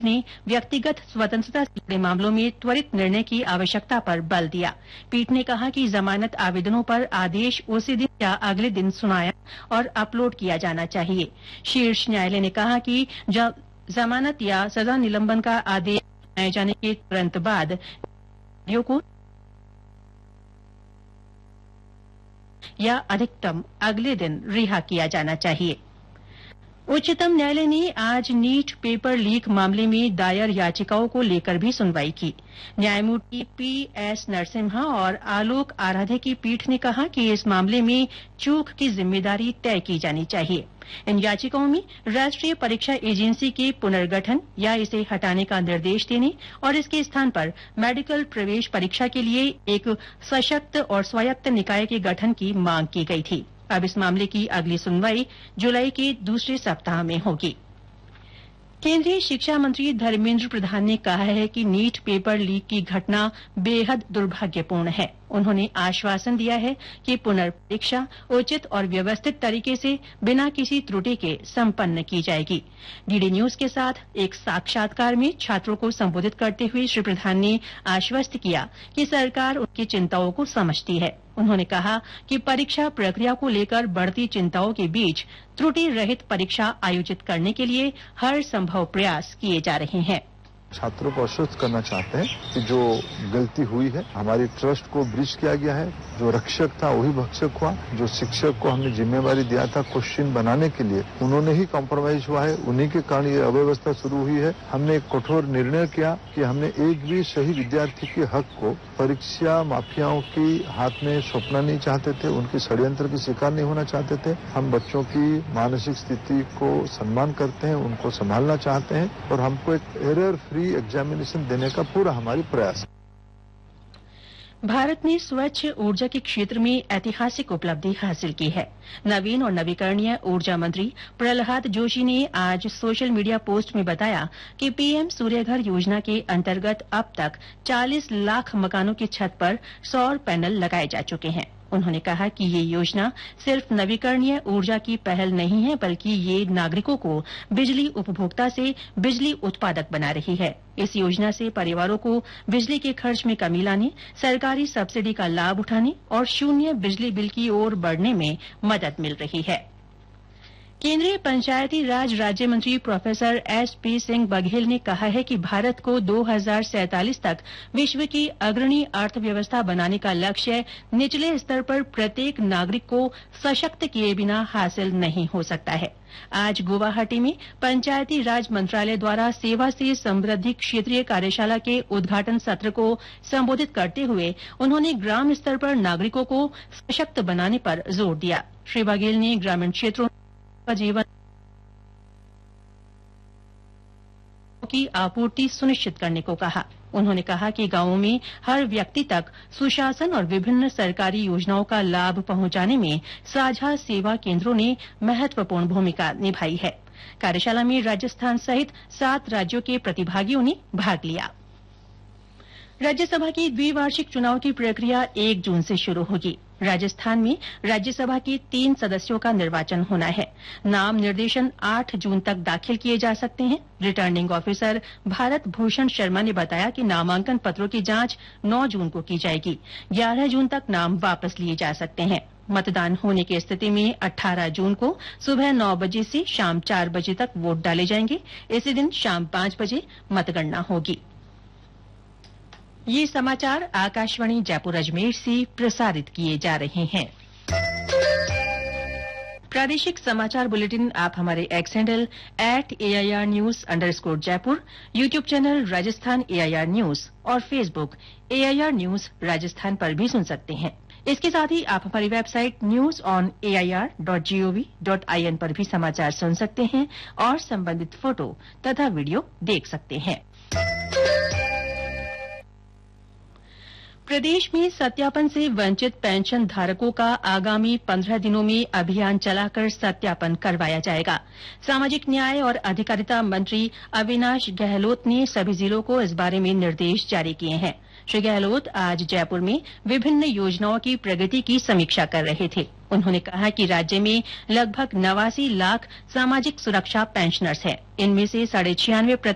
ने व्यक्तिगत स्वतंत्रता से जुड़े मामलों में त्वरित निर्णय की आवश्यकता पर बल दिया। पीठ ने कहा कि जमानत आवेदनों पर आदेश उसी दिन या अगले दिन सुनाया और अपलोड किया जाना चाहिए। शीर्ष न्यायालय ने कहा कि जमानत या सजा निलंबन का आदेश सुनाए जाने के तुरंत बाद को या अधिकतम अगले दिन रिहा किया जाना चाहिए। उच्चतम न्यायालय ने आज नीट पेपर लीक मामले में दायर याचिकाओं को लेकर भी सुनवाई की। न्यायमूर्ति पीएस नरसिम्हा और आलोक आराधे की पीठ ने कहा कि इस मामले में चूक की जिम्मेदारी तय की जानी चाहिए। इन याचिकाओं में राष्ट्रीय परीक्षा एजेंसी के पुनर्गठन या इसे हटाने का निर्देश देने और इसके स्थान पर मेडिकल प्रवेश परीक्षा के लिए एक सशक्त और स्वायत्त निकाय के गठन की मांग की गई थी। अब इस मामले की अगली सुनवाई जुलाई के दूसरे सप्ताह में होगी। केंद्रीय शिक्षा मंत्री धर्मेंद्र प्रधान ने कहा है कि नीट पेपर लीक की घटना बेहद दुर्भाग्यपूर्ण है। उन्होंने आश्वासन दिया है कि पुनर्परीक्षा उचित और व्यवस्थित तरीके से बिना किसी त्रुटि के संपन्न की जाएगी। डीडी न्यूज के साथ एक साक्षात्कार में छात्रों को संबोधित करते हुए श्री प्रधान ने आश्वस्त किया कि सरकार उनकी चिंताओं को समझती है। उन्होंने कहा कि परीक्षा प्रक्रिया को लेकर बढ़ती चिंताओं के बीच त्रुटि रहित परीक्षा आयोजित करने के लिए हर संभव प्रयास किए जा रहे हैं। छात्रों को आश्वस्त करना चाहते हैं कि जो गलती हुई है, हमारी ट्रस्ट को ब्रीच किया गया है। जो रक्षक था वही भक्षक हुआ। जो शिक्षक को हमने जिम्मेवारी दिया था क्वेश्चन बनाने के लिए, उन्होंने ही कॉम्प्रोमाइज हुआ है। उन्हीं के कारण ये अव्यवस्था शुरू हुई है। हमने एक कठोर निर्णय किया कि हमने एक भी सही विद्यार्थी के हक को परीक्षा माफियाओं के हाथ में सौंपना नहीं चाहते थे। उनके षड्यंत्र के शिकार नहीं होना चाहते थे। हम बच्चों की मानसिक स्थिति को सम्मान करते हैं, उनको संभालना चाहते हैं और हमको एक एरर फ्री एग्जामिनेशन देने का पूरा हमारी प्रयास। भारत ने स्वच्छ ऊर्जा के क्षेत्र में ऐतिहासिक उपलब्धि हासिल की है। नवीन और नवीकरणीय ऊर्जा मंत्री प्रहलाद जोशी ने आज सोशल मीडिया पोस्ट में बताया कि पीएम सूर्यघर योजना के अंतर्गत अब तक 40 लाख मकानों की छत पर सौर पैनल लगाए जा चुके हैं। उन्होंने कहा कि ये योजना सिर्फ नवीकरणीय ऊर्जा की पहल नहीं है, बल्कि ये नागरिकों को बिजली उपभोक्ता से बिजली उत्पादक बना रही है। इस योजना से परिवारों को बिजली के खर्च में कमी लाने, सरकारी सब्सिडी का लाभ उठाने और शून्य बिजली बिल की ओर बढ़ने में मदद मिल रही है। केंद्रीय पंचायती राज राज्य मंत्री प्रोफेसर एसपी सिंह बघेल ने कहा है कि भारत को 2047 तक विश्व की अग्रणी अर्थव्यवस्था बनाने का लक्ष्य निचले स्तर पर प्रत्येक नागरिक को सशक्त किए बिना हासिल नहीं हो सकता है। आज गुवाहाटी में पंचायती राज मंत्रालय द्वारा सेवा से समृद्धि क्षेत्रीय कार्यशाला के उद्घाटन सत्र को संबोधित करते हुए उन्होंने ग्राम स्तर पर नागरिकों को सशक्त बनाने पर जोर दिया। श्री बघेल ने ग्रामीण क्षेत्रों का जीवन की आपूर्ति सुनिश्चित करने को कहा। उन्होंने कहा कि गांवों में हर व्यक्ति तक सुशासन और विभिन्न सरकारी योजनाओं का लाभ पहुंचाने में साझा सेवा केंद्रों ने महत्वपूर्ण भूमिका निभाई है। कार्यशाला में राजस्थान सहित 7 राज्यों के प्रतिभागियों ने भाग लिया। राज्यसभा की द्विवार्षिक चुनाव की प्रक्रिया 1 जून से शुरू होगी। राजस्थान में राज्यसभा के 3 सदस्यों का निर्वाचन होना है। नाम निर्देशन 8 जून तक दाखिल किए जा सकते हैं। रिटर्निंग ऑफिसर भारत भूषण शर्मा ने बताया कि नामांकन पत्रों की जांच 9 जून को की जाएगी। 11 जून तक नाम वापस लिए जा सकते हैं। मतदान होने की स्थिति में 18 जून को सुबह 9 बजे से शाम 4 बजे तक वोट डाले जाएंगे। इसी दिन शाम 5 बजे मतगणना होगी। ये समाचार आकाशवाणी जयपुर अजमेर से प्रसारित किए जा रहे हैं। प्रादेशिक समाचार बुलेटिन आप हमारे x handle @AIR News_ Jaipur, YouTube channel Rajasthan AIR news और फेसबुक AIR न्यूज राजस्थान पर भी सुन सकते हैं। इसके साथ ही आप हमारी वेबसाइट newsonair.gov.in पर भी समाचार सुन सकते हैं और संबंधित फोटो तथा वीडियो देख सकते हैं। प्रदेश में सत्यापन से वंचित पेंशन धारकों का आगामी 15 दिनों में अभियान चलाकर सत्यापन करवाया जाएगा। सामाजिक न्याय और अधिकारिता मंत्री अविनाश गहलोत ने सभी जिलों को इस बारे में निर्देश जारी किए हैं। श्री गहलोत आज जयपुर में विभिन्न योजनाओं की प्रगति की समीक्षा कर रहे थे। उन्होंने कहा कि राज्य में लगभग 89 लाख सामाजिक सुरक्षा पेंशनर्स हैं। इनमें से 96%